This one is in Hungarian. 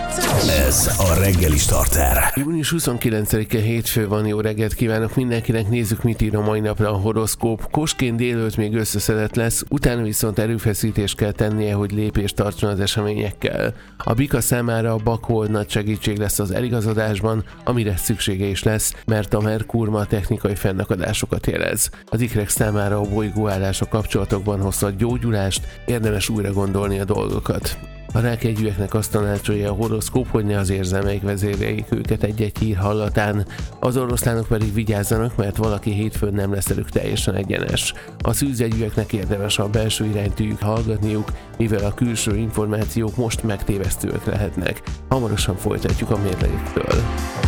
Ez a reggeli starter. Június 29-e hétfő van, jó reggelt kívánok mindenkinek, nézzük mit ír a mai napra a horoszkóp. Kosként délelőtt még összeszedett lesz, utána viszont erőfeszítést kell tennie, hogy lépést tartson az eseményekkel. A bika számára a bakhold nagy segítség lesz az eligazodásban, amire szüksége is lesz, mert a Merkur ma technikai fennakadásokat jelez. Az ikrek számára a bolygóállás a kapcsolatokban hozhat gyógyulást, érdemes újra gondolni a dolgokat. A rákjegyűeknek azt tanácsolja a horoszkóp, hogy ne az érzelmeik vezéreljék őket egy-egy hír hallatán. Az oroszlánok pedig vigyázzanak, mert valaki hétfőn nem lesz velük teljesen egyenes. A szűzjegyűeknek érdemes a belső iránytűjük hallgatniuk, mivel a külső információk most megtévesztőek lehetnek. Hamarosan folytatjuk a mérlegektől.